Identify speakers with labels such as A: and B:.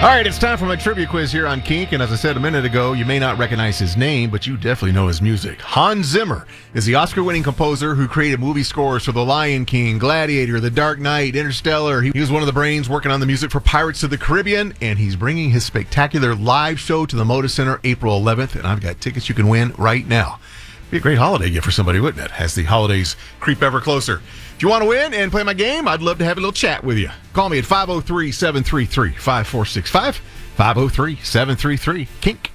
A: All right, it's time for my trivia quiz here on Kink, and as I said a minute ago, you may not recognize his name, but you definitely know his music. Hans Zimmer is the Oscar-winning composer who created movie scores for The Lion King, Gladiator, The Dark Knight, Interstellar. He was one of the brains working on the music for Pirates of the Caribbean, and he's bringing his spectacular live show to the Moda Center April 11th, and I've got tickets you can win right now. Be a great holiday gift for somebody, wouldn't it? As the holidays creep ever closer. If you want to win and play my game, I'd love to have a little chat with you. Call me at 503-733-5465, 503-733-KINK.